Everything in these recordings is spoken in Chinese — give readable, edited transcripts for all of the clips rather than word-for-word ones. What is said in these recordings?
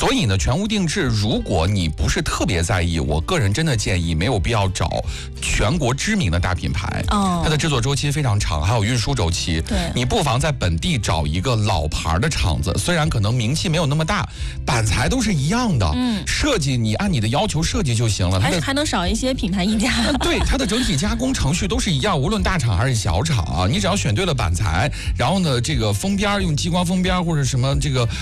所以呢，全屋定制，如果你不是特别在意，我个人真的建议没有必要找全国知名的大品牌，它的制作周期非常长，还有运输周期。 对， 你不妨在本地找一个老牌的厂子，虽然可能名气没有那么大，板材都是一样的，设计你按你的要求设计就行了， 还能少一些品牌溢价。 对，它的整体加工程序都是一样，无论大厂还是小厂，你只要选对了板材，然后呢，这个封边用激光封边或者什么这个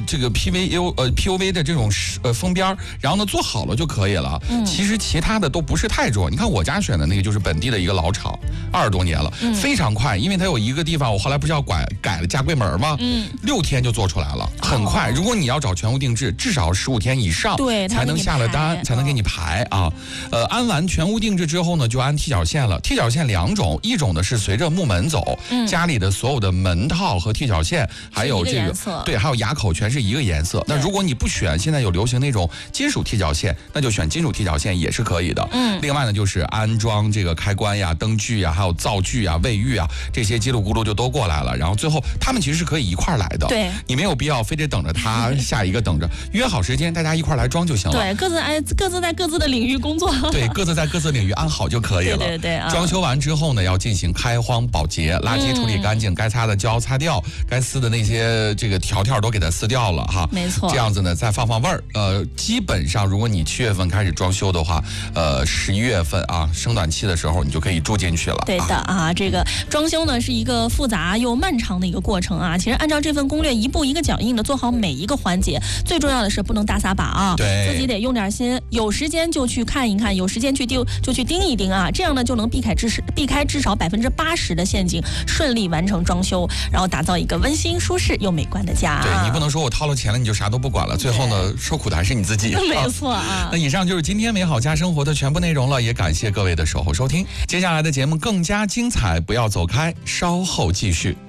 PUV 的这种封边，然后呢做好了就可以了。其实其他的都不是太重要。你看我家选的那个就是本地的一个老厂，20多年了，非常快，因为它有一个地方我后来不是要改了加柜门吗？6天就做出来了，很快。如果你要找全屋定制，至少15天以上， 对， 才能下了单，才能给你排啊。安完全屋定制之后呢，就安踢脚线了。踢脚线2种，一种呢是随着木门走，家里的所有的门套和踢脚线，还有这个对，还有牙口全是一个颜色。那如果你不选，现在有流行那种金属踢脚线，那就选金属踢脚线也是可以的。另外呢，就是安装这个开关呀、灯具呀、还有灶具啊、卫浴啊，这些叽里咕噜就都过来了。然后最后他们其实是可以一块来的， 对， 你没有必要非得等着他下一个等着，约好时间大家一块来装就行了。 对，各自在各自的领域工作。 对，各自在各自领域安好就可以了。 对， 装修完之后呢，要进行开荒保洁，垃圾处理干净，该擦的胶擦掉，该撕的那些这个条都给它撕掉了哈。 没错。 这样子呢，再放味儿。基本上如果你7月份开始装修的话，11月份啊，升暖期的时候你就可以住进去了。 对的啊，这个装修呢是一个复杂又漫长的一个过程啊。其实按照这份攻略，一步一个脚印的做好每一个环节，最重要的是不能大撒把啊。 对， 自己得用点心，有时间就去看一看，有时间就去盯一盯啊，这样呢就能避开至少80%的陷阱，顺利完成装修，然后打造一个温馨、舒适又美观的家。 对，你不能说我掏了钱了你就啥都不管了，最后呢受苦的还是你自己。 没错啊。 那以上就是今天美好家生活的全部内容了，也感谢各位的守候收听。接下来的节目更加精彩，不要走开，稍后继续。